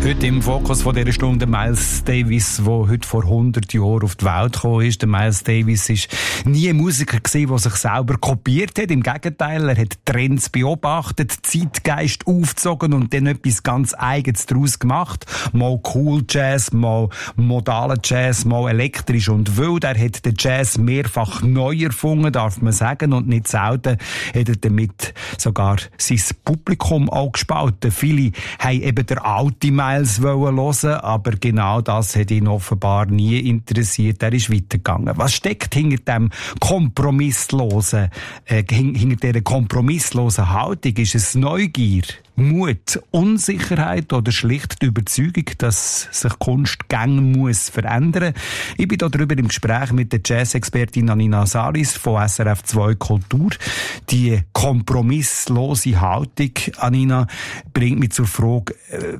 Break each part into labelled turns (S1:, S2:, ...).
S1: Heute im Fokus von dieser Stunde Miles Davis, der heute vor 100 Jahren auf die Welt gekommen ist. Der Miles Davis war nie ein Musiker gewesen, der sich selber kopiert hat. Im Gegenteil, er hat Trends beobachtet, Zeitgeist aufgezogen und dann etwas ganz Eigenes daraus gemacht. Mal Cool Jazz, mal modalen Jazz, mal elektrisch und wild. Er hat den Jazz mehrfach neu erfunden, darf man sagen. Und nicht selten hat er damit sogar sein Publikum auch gespalten. Viele haben eben der alte Miles hören, aber genau das hat ihn offenbar nie interessiert. Er ist weitergegangen. Was steckt hinter dem kompromisslosen, hinter dieser kompromisslosen Haltung? Ist es Neugier, Mut, Unsicherheit oder schlicht die Überzeugung, dass sich Kunst gern muss verändern? Ich bin darüber im Gespräch mit der Jazz-Expertin Anina Salis von SRF 2 Kultur. Die kompromisslose Haltung, Anina, bringt mich zur Frage,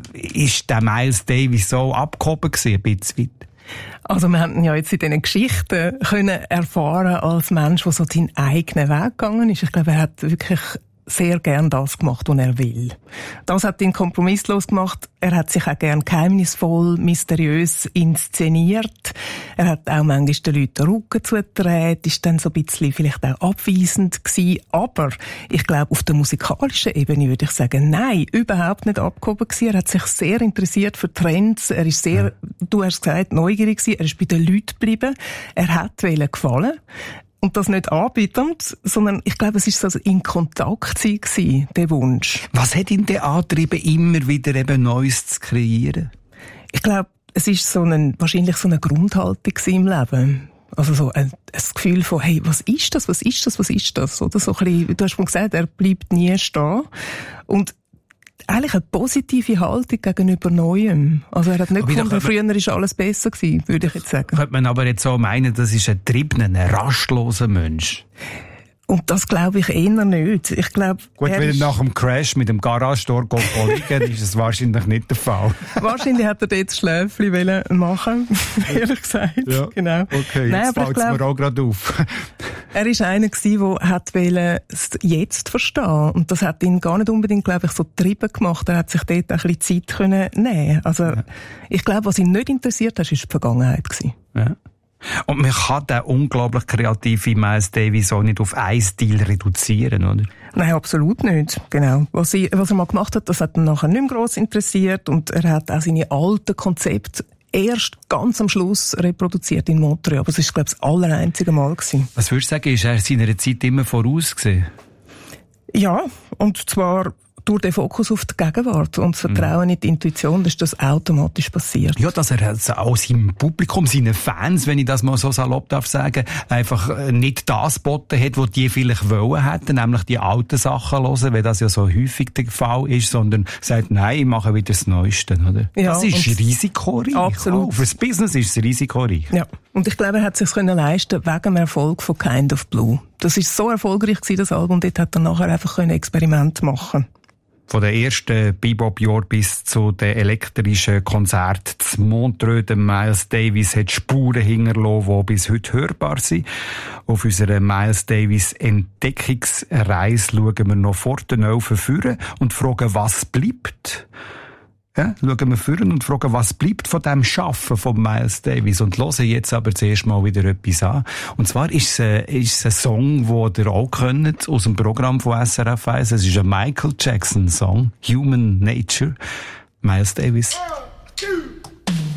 S1: ist der Miles Davis so abgehoben gewesen, ein bisschen weit?
S2: Also wir haben ja jetzt in diesen Geschichten können erfahren als Mensch, der so seinen eigenen Weg gegangen ist. Ich glaube, er hat wirklich sehr gern das gemacht, was er will. Das hat ihn kompromisslos gemacht. Er hat sich auch gern geheimnisvoll, mysteriös inszeniert. Er hat auch manchmal den Leuten den Rücken zugedreht, ist dann so ein bisschen vielleicht auch abweisend gewesen. Aber ich glaube, auf der musikalischen Ebene würde ich sagen, nein, überhaupt nicht abgehoben gewesen. Er hat sich sehr interessiert für Trends. Er ist sehr, du hast gesagt, neugierig gewesen. Er ist bei den Leuten geblieben. Er hat gefallen. Und das nicht anbietend, sondern ich glaube, es war so in Kontakt sein, der Wunsch.
S1: Was hat ihn denn angetrieben, immer wieder eben Neues zu kreieren?
S2: Ich glaube, es war wahrscheinlich so eine Grundhaltung im Leben. Also so ein Gefühl von, hey, was ist das? Oder so ein bisschen, du hast schon gesagt, er bleibt nie stehen. Und eigentlich eine positive Haltung gegenüber Neuem. Also er hat nicht gefunden, früher war alles besser gewesen, würde ich jetzt sagen.
S1: Könnte man aber jetzt so meinen, das ist ein triebener, ein rastloser Mensch?
S2: Und das glaube ich eher nicht. Ich glaube,
S1: gut, wenn er nach dem Crash mit dem Garage-Tor liegen, ist es wahrscheinlich nicht der Fall.
S2: Wahrscheinlich hat er dort das Schläfchen machen, ehrlich gesagt.
S1: Ja,
S2: genau.
S1: Okay, jetzt fällt es mir auch gerade auf.
S2: Er war einer, der es jetzt verstehen. Und das hat ihn gar nicht unbedingt, glaube ich, so getrieben gemacht. Er hat sich dort ein bisschen Zeit können nehmen. Also, ich glaube, was ihn nicht interessiert hat, war die Vergangenheit.
S1: Ja. Und man kann den unglaublich kreativen Miles Davis auch nicht auf einen Stil reduzieren, oder?
S2: Nein, absolut nicht. Genau. Was er mal gemacht hat, das hat ihn nachher nicht mehr gross interessiert. Und er hat auch seine alten Konzepte erst ganz am Schluss reproduziert in Montreal. Aber es war, glaube ich, das allereinzige Mal gewesen.
S1: Was würdest du sagen, ist er seiner Zeit immer voraus gewesen?
S2: Ja, und zwar durch den Fokus auf die Gegenwart und das Vertrauen in die Intuition, dass das automatisch passiert.
S1: Ja, dass er auch seinem Publikum, seinen Fans, wenn ich das mal so salopp darf sagen, einfach nicht das geboten hat, was die vielleicht wollen hätten, nämlich die alten Sachen hören, weil das ja so häufig der Fall ist, sondern sagt, nein, ich mache wieder das Neueste, oder? Ja, das ist risikoreich.
S2: Absolut.
S1: Oh, fürs Business ist es risikoreich.
S2: Ja. Und ich glaube, er hat es sich leisten wegen dem Erfolg von Kind of Blue. Das ist so erfolgreich gewesen, das Album, dort hat er nachher einfach Experimente machen.
S1: Von den ersten Bebop-Jahren bis zu den elektrischen Konzerten zu Montreux, der Miles Davis hat Spuren hinterlassen, die bis heute hörbar sind. Auf unserer Miles Davis Entdeckungsreise schauen wir noch vor den Augen führen und fragen, was bleibt. Ja, schauen wir führen und fragen, was bleibt von dem Schaffen von Miles Davis. Und hören jetzt aber zuerst mal wieder etwas an. Und zwar ist es ein Song, den ihr auch kennt, aus dem Programm von SRF 1. Es ist ein Michael Jackson Song, Human Nature. Miles Davis.
S3: 1, 2